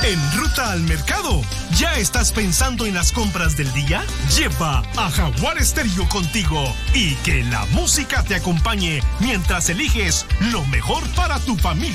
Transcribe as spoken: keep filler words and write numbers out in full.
En ruta al mercado, ¿ya estás pensando en las compras del día? Lleva a Jaguar Stereo contigo y que la música te acompañe mientras eliges lo mejor para tu familia.